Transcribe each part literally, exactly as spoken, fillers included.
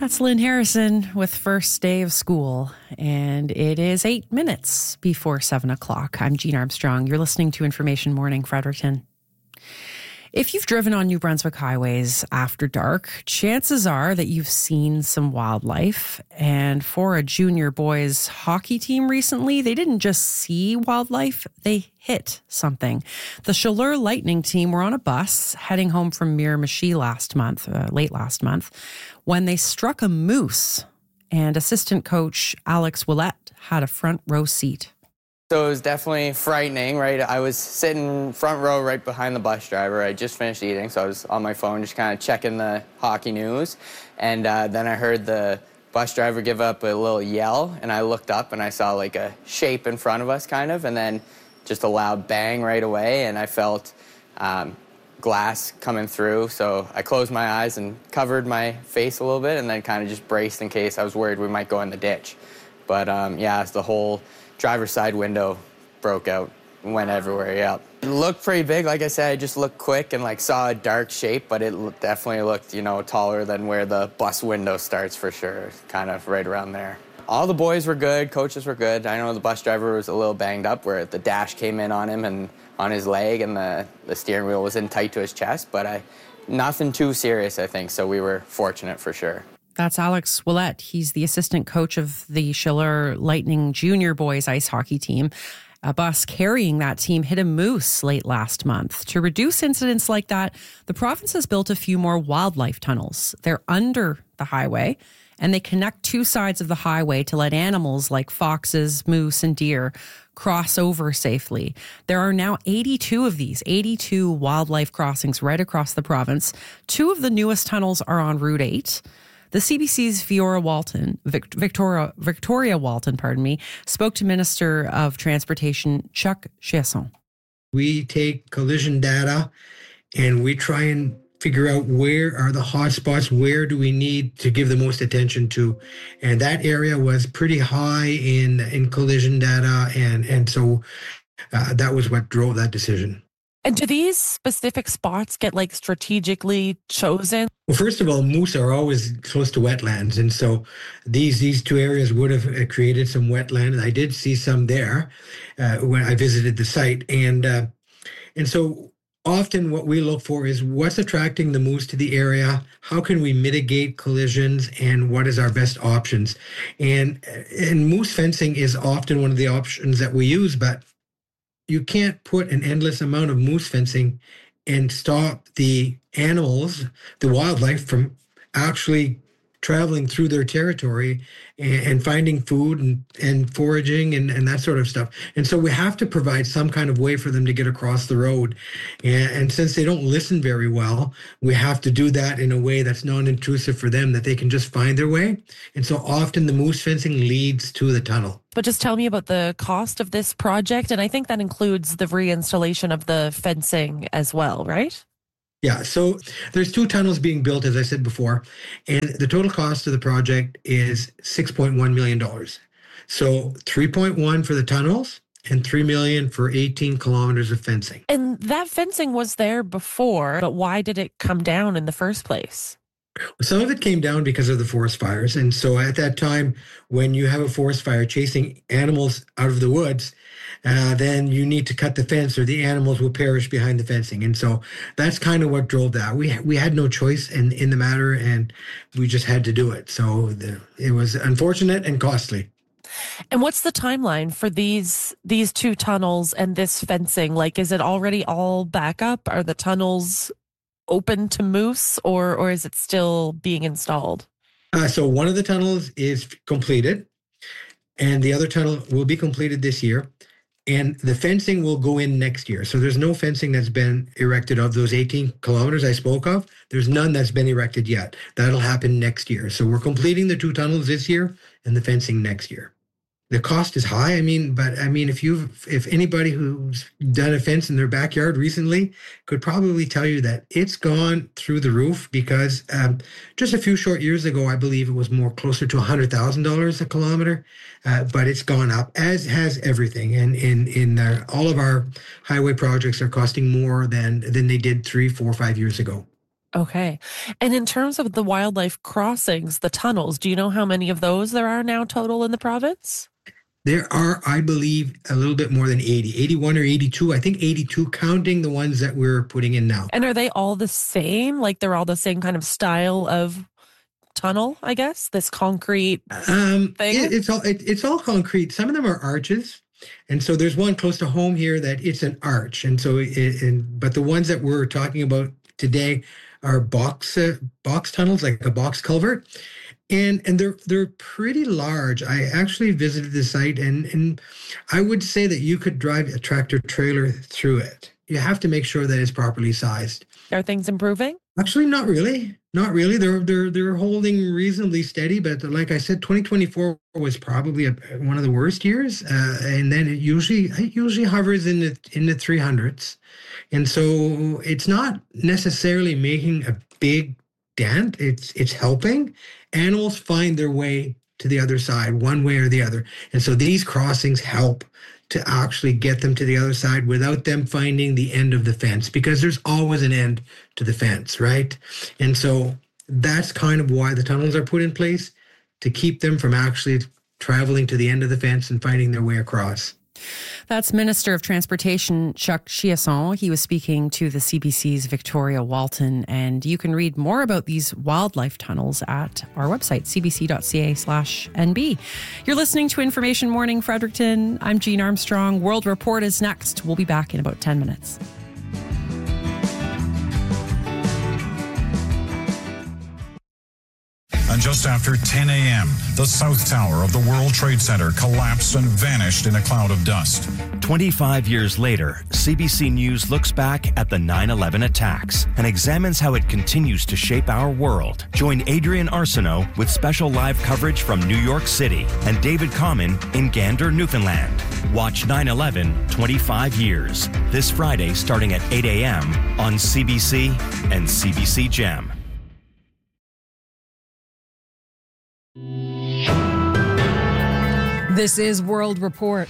That's Lynn Harrison with First Day of School, and it is eight minutes before seven o'clock. I'm Jean Armstrong. You're listening to Information Morning Fredericton. If you've driven on New Brunswick highways after dark, chances are that you've seen some wildlife. And for a junior boys hockey team recently, they didn't just see wildlife, they hit something. The Chaleur Lightning team were on a bus heading home from Miramichi last month, uh, late last month, when they struck a moose. And assistant coach Alex Willette had a front row seat. So it was definitely frightening, right? I was sitting front row right behind the bus driver. I just finished eating, so I was on my phone just kind of checking the hockey news. And uh, then I heard the bus driver give up a little yell, and I looked up and I saw like a shape in front of us kind of, and then just a loud bang right away, and I felt um, glass coming through. So I closed my eyes and covered my face a little bit and then kind of just braced in case I was worried we might go in the ditch. But um, yeah, it's the whole driver's side window broke out and went everywhere, yeah. It looked pretty big. Like I said, I just looked quick and like saw a dark shape, but it definitely looked, you know, taller than where the bus window starts for sure, kind of right around there. All the boys were good, coaches were good. I know the bus driver was a little banged up where the dash came in on him and on his leg and the, the steering wheel was in tight to his chest, but I nothing too serious, I think, so we were fortunate for sure. That's Alex Willette. He's the assistant coach of the Chaleur Lightning junior boys ice hockey team. A bus carrying that team hit a moose late last month. To reduce incidents like that, the province has built a few more wildlife tunnels. They're under the highway, and they connect two sides of the highway to let animals like foxes, moose, and deer cross over safely. There are now eighty-two of these, eighty-two wildlife crossings right across the province. Two of the newest tunnels are on Route eight. The C B C's Fiora Walton, Vic, Victoria, Victoria Walton, pardon me, spoke to Minister of Transportation Chuck Chiasson. We take collision data and we try and figure out where are the hot spots, where do we need to give the most attention to. And that area was pretty high in, in collision data, and, and so uh, that was what drove that decision. And do these specific spots get like strategically chosen? Well, first of all, moose are always close to wetlands. And so these these two areas would have created some wetland. I did see some there uh, when I visited the site. And uh, and so often what we look for is what's attracting the moose to the area? How can we mitigate collisions? And what is our best options? And, and moose fencing is often one of the options that we use, but you can't put an endless amount of moose fencing and stop the animals, the wildlife, from actually traveling through their territory and, and finding food and, and foraging and, and that sort of stuff. And so we have to provide some kind of way for them to get across the road. And, and since they don't listen very well, we have to do that in a way that's non-intrusive for them, that they can just find their way. And so often the moose fencing leads to the tunnel. But just tell me about the cost of this project. And I think that includes the reinstallation of the fencing as well, right? Yeah, so there's two tunnels being built, as I said before, and the total cost of the project is six point one million dollars. So three point one for the tunnels and three million dollars for eighteen kilometers of fencing. And that fencing was there before, but why did it come down in the first place? Some of it came down because of the forest fires. And so at that time, when you have a forest fire chasing animals out of the woods, uh, then you need to cut the fence or the animals will perish behind the fencing. And so that's kind of what drove that. We we had no choice in, in the matter, and we just had to do it. So the, it was unfortunate and costly. And what's the timeline for these these two tunnels and this fencing? Like, is it already all back up? Are the tunnels open to moose, or or is it still being installed? Uh, so one of the tunnels is completed, and the other tunnel will be completed this year. And the fencing will go in next year. So there's no fencing that's been erected of those eighteen kilometers I spoke of. There's none that's been erected yet. That'll happen next year. So we're completing the two tunnels this year and the fencing next year. The cost is high. I mean, but I mean, if you've, if anybody who's done a fence in their backyard recently could probably tell you that it's gone through the roof, because um, just a few short years ago, I believe it was more closer to one hundred thousand dollars a kilometer, uh, but it's gone up, as has everything. And in in uh, all of our highway projects are costing more than than they did three, four, five years ago. Okay. And in terms of the wildlife crossings, the tunnels, do you know how many of those there are now total in the province? There are, I believe, a little bit more than eighty, eighty-one or eighty-two. I think eighty-two, counting the ones that we're putting in now. And are they all the same? Like they're all the same kind of style of tunnel, I guess? This concrete um, thing? It, it's all it, it's all concrete. Some of them are arches. And so there's one close to home here that it's an arch. And so, it, and, but the ones that we're talking about today are box uh, box tunnels, like a box culvert. And and they're they're pretty large. I actually visited the site, and and I would say that you could drive a tractor trailer through it. You have to make sure that it's properly sized. Are things improving? Actually, not really. Not really. They're they're they're holding reasonably steady. But like I said, twenty twenty-four was probably a, one of the worst years, uh, and then it usually it usually hovers in the in the three hundreds, and so it's not necessarily making a big dent. It's it's helping animals find their way to the other side, one way or the other. And so these crossings help to actually get them to the other side without them finding the end of the fence, because there's always an end to the fence, right? And so that's kind of why the tunnels are put in place, to keep them from actually traveling to the end of the fence and finding their way across. That's Minister of Transportation Chuck Chiasson. He was speaking to the C B C's Victoria Walton, and you can read more about these wildlife tunnels at our website, c b c dot c a slash n b. You're listening to Information Morning Fredericton. I'm Jean Armstrong. World Report is next. We'll be back in about ten minutes. And just after ten a.m., the South Tower of the World Trade Center collapsed and vanished in a cloud of dust. twenty-five years later, C B C News looks back at the nine eleven attacks and examines how it continues to shape our world. Join Adrian Arsenault with special live coverage from New York City and David Common in Gander, Newfoundland. Watch nine eleven twenty-five years this Friday starting at eight a.m. on C B C and C B C Gem. This is World Report.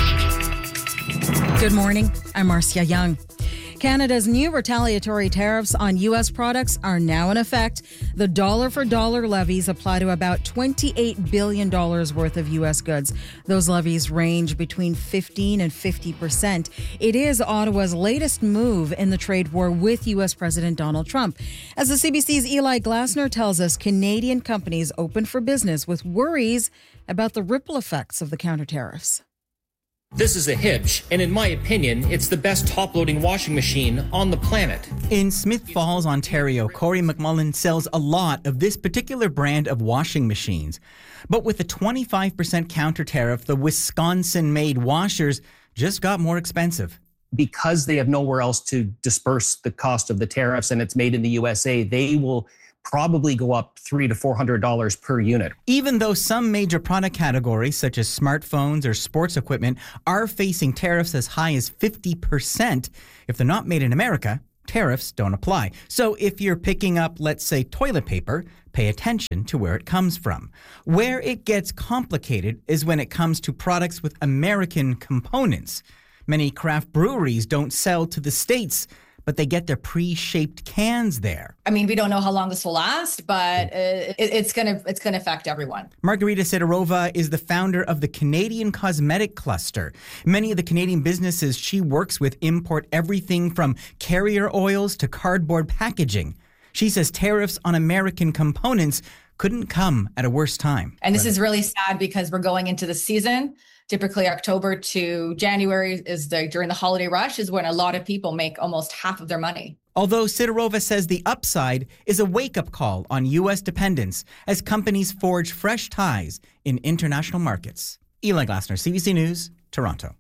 Good morning. I'm Marcia Young. Canada's new retaliatory tariffs on U S products are now in effect. The dollar-for-dollar levies apply to about twenty-eight billion dollars worth of U S goods. Those levies range between fifteen and fifty percent. It is Ottawa's latest move in the trade war with U S President Donald Trump. As the C B C's Eli Glasner tells us, Canadian companies open for business with worries about the ripple effects of the counter tariffs. This is a Hitch, and in my opinion, it's the best top-loading washing machine on the planet. In Smith Falls, Ontario, Corey McMullen sells a lot of this particular brand of washing machines. But with the twenty-five percent counter tariff, the Wisconsin-made washers just got more expensive. Because they have nowhere else to disperse the cost of the tariffs and it's made in the U S A, they will probably go up three to four hundred dollars per unit. Even though some major product categories, such as smartphones or sports equipment, are facing tariffs as high as fifty percent, if they're not made in America, tariffs don't apply. So if you're picking up, let's say, toilet paper, pay attention to where it comes from. Where it gets complicated is when it comes to products with American components. Many craft breweries don't sell to the States, but they get their pre-shaped cans there. I mean, we don't know how long this will last, but it, it's going to it's going to affect everyone. Margarita Sidorova is the founder of the Canadian Cosmetic Cluster. Many of the Canadian businesses she works with import everything from carrier oils to cardboard packaging. She says tariffs on American components couldn't come at a worse time. And this is really sad because we're going into the season. Typically, October to January is the during the holiday rush is when a lot of people make almost half of their money. Although Sidorova says the upside is a wake-up call on U S dependence as companies forge fresh ties in international markets. Eli Glasner, C B C News, Toronto.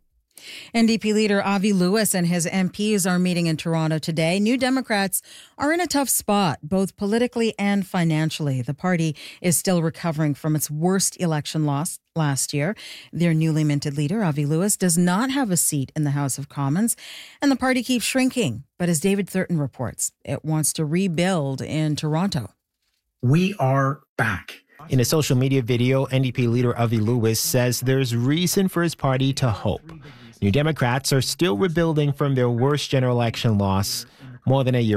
N D P leader Avi Lewis and his M Ps are meeting in Toronto today. New Democrats are in a tough spot, both politically and financially. The party is still recovering from its worst election loss last year. Their newly minted leader, Avi Lewis, does not have a seat in the House of Commons, and the party keeps shrinking. But as David Thurton reports, it wants to rebuild in Toronto. We are back. In a social media video, N D P leader Avi Lewis says there's reason for his party to hope. New Democrats are still rebuilding from their worst general election loss more than a year ago.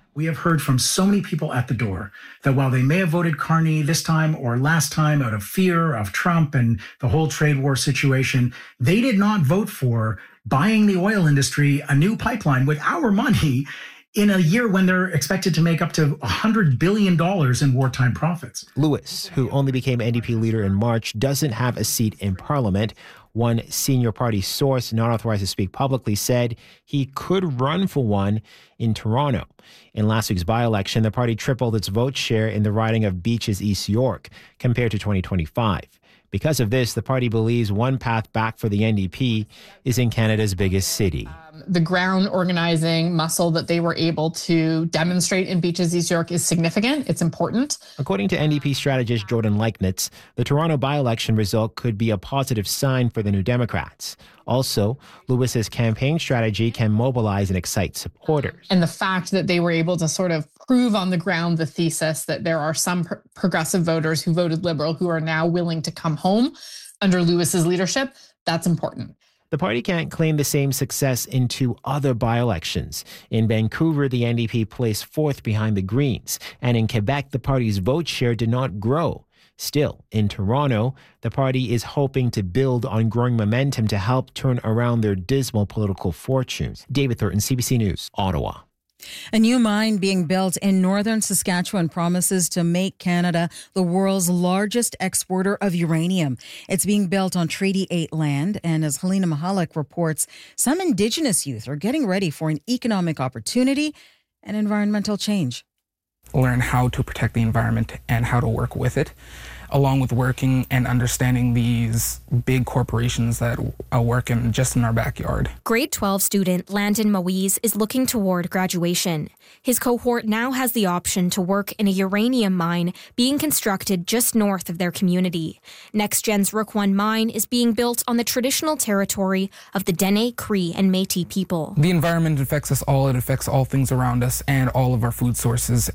We have heard from so many people at the door that while they may have voted Carney this time or last time out of fear of Trump and the whole trade war situation, they did not vote for buying the oil industry a new pipeline with our money in a year when they're expected to make up to one hundred billion dollars in wartime profits. Lewis, who only became N D P leader in March, doesn't have a seat in Parliament. One senior party source, not authorized to speak publicly, said he could run for one in Toronto. In last week's by-election, the party tripled its vote share in the riding of Beaches East York compared to twenty twenty-five. Because of this, the party believes one path back for the N D P is in Canada's biggest city. Um, the ground organizing muscle that they were able to demonstrate in Beaches East York is significant. It's important. According to N D P strategist Jordan Leichnitz, the Toronto by-election result could be a positive sign for the New Democrats. Also, Lewis's campaign strategy can mobilize and excite supporters. And the fact that they were able to sort of prove on the ground the thesis that there are some pro- progressive voters who voted Liberal who are now willing to come home under Lewis's leadership, that's important. The party can't claim the same success in two other by-elections. In Vancouver, the N D P placed fourth behind the Greens, and in Quebec, the party's vote share did not grow. Still, in Toronto, the party is hoping to build on growing momentum to help turn around their dismal political fortunes. David Thornton, C B C News, Ottawa. A new mine being built in northern Saskatchewan promises to make Canada the world's largest exporter of uranium. It's being built on Treaty eight land, and as Helena Mahalik reports, some Indigenous youth are getting ready for an economic opportunity and environmental change. Learn how to protect the environment and how to work with it, along with working and understanding these big corporations that uh, work in just in our backyard. Grade twelve student Landon Moise is looking toward graduation. His cohort now has the option to work in a uranium mine being constructed just north of their community. NextGen's Rook one mine is being built on the traditional territory of the Dene, Cree, and Métis people. The environment affects us all. It affects all things around us and all of our food sources.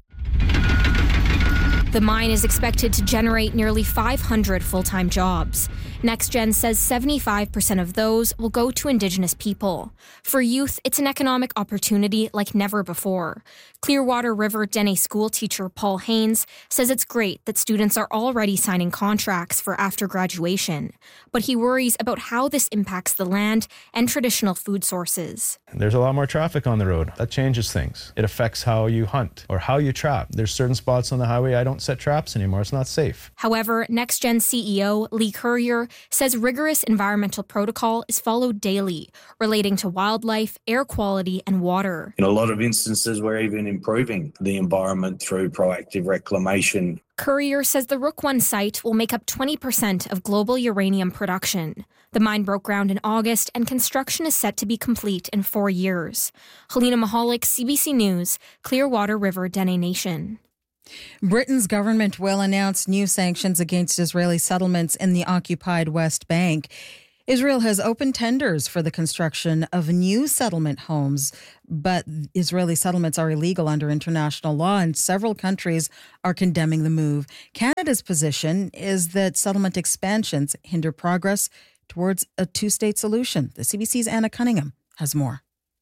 The mine is expected to generate nearly five hundred full-time jobs. NextGen says seventy-five percent of those will go to Indigenous people. For youth, it's an economic opportunity like never before. Clearwater River Dene school teacher Paul Haynes says it's great that students are already signing contracts for after graduation, but he worries about how this impacts the land and traditional food sources. There's a lot more traffic on the road. That changes things. It affects how you hunt or how you trap. There's certain spots on the highway I don't set traps anymore. It's not safe. However, NextGen C E O Lee Currier says rigorous environmental protocol is followed daily, relating to wildlife, air quality, and water. In a lot of instances, we're even improving the environment through proactive reclamation. Currier says the Rook one site will make up twenty percent of global uranium production. The mine broke ground in August, and construction is set to be complete in four years. Helena Mahalik, C B C News, Clearwater River Dene Nation. Britain's government will announce new sanctions against Israeli settlements in the occupied West Bank. Israel has opened tenders for the construction of new settlement homes, but Israeli settlements are illegal under international law, and several countries are condemning the move. Canada's position is that settlement expansions hinder progress towards a two-state solution. The C B C's Anna Cunningham has more.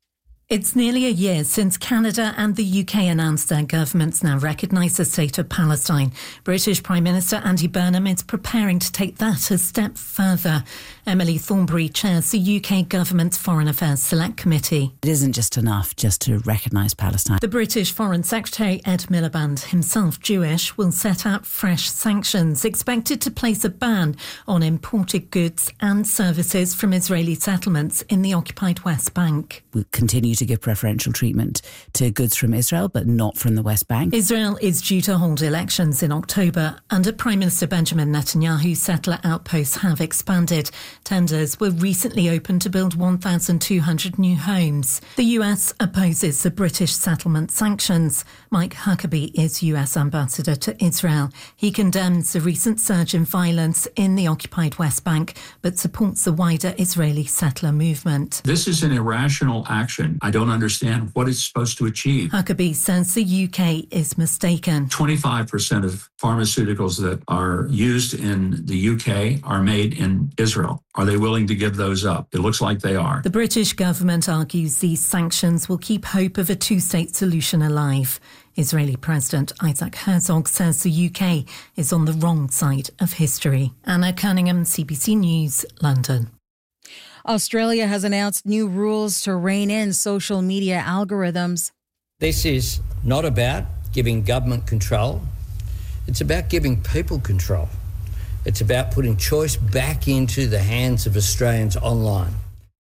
It's nearly a year since Canada and the U K announced their governments now recognise the state of Palestine. British Prime Minister Andy Burnham is preparing to take that a step further. Emily Thornberry chairs the U K government's Foreign Affairs Select Committee. It isn't just enough just to recognise Palestine. The British Foreign Secretary Ed Miliband, himself Jewish, will set out fresh sanctions expected to place a ban on imported goods and services from Israeli settlements in the occupied West Bank. We'll continue to give preferential treatment to goods from Israel, but not from the West Bank. Israel is due to hold elections in October. Under Prime Minister Benjamin Netanyahu, settler outposts have expanded. Tenders were recently opened to build one thousand two hundred new homes. The U S opposes the British settlement sanctions. Mike Huckabee is U S ambassador to Israel. He condemns the recent surge in violence in the occupied West Bank, but supports the wider Israeli settler movement. This is an irrational action I don't understand what it's supposed to achieve. Huckabee says the U K is mistaken. twenty-five percent of pharmaceuticals that are used in the U K are made in Israel. Are they willing to give those up? It looks like they are. The British government argues these sanctions will keep hope of a two-state solution alive. Israeli President Isaac Herzog says the U K is on the wrong side of history. Anna Cunningham, C B C News, London. Australia has announced new rules to rein in social media algorithms. This is not about giving government control. It's about giving people control. It's about putting choice back into the hands of Australians online.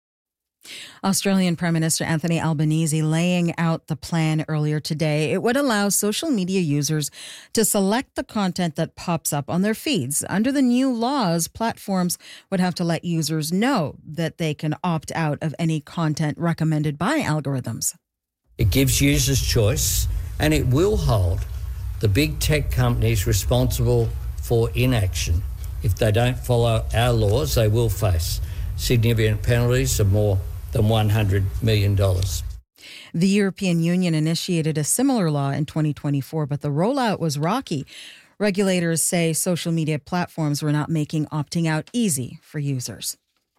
Australian Prime Minister Anthony Albanese laying out the plan earlier today. It would allow social media users to select the content that pops up on their feeds. Under the new laws, platforms would have to let users know that they can opt out of any content recommended by algorithms. It gives users choice, and it will hold the big tech companies responsible for inaction. If they don't follow our laws, they will face significant penalties of more than one hundred million dollars. The European Union initiated a similar law in twenty twenty-four, but the rollout was rocky. Regulators say social media platforms were not making opting out easy for users.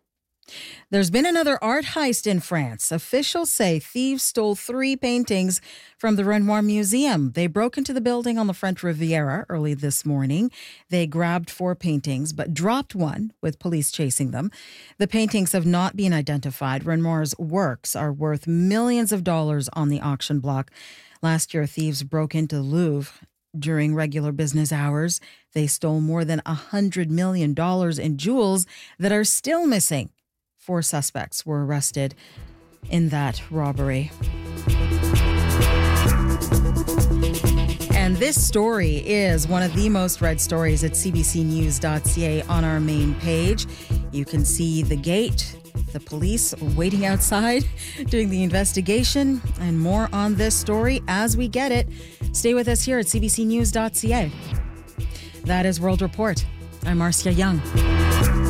There's been another art heist in France. Officials say thieves stole three paintings from the Renoir Museum. They broke into the building on the French Riviera early this morning. They grabbed four paintings, but dropped one with police chasing them. The paintings have not been identified. Renoir's works are worth millions of dollars on the auction block. Last year, thieves broke into the Louvre during regular business hours. They stole more than one hundred million dollars in jewels that are still missing. Four suspects were arrested in that robbery. And this story is one of the most read stories at c b c news dot c a on our main page. You can see the gate, the police waiting outside, doing the investigation, and more on this story as we get it. Stay with us here at c b c news dot c a. That is World Report. I'm Marcia Young.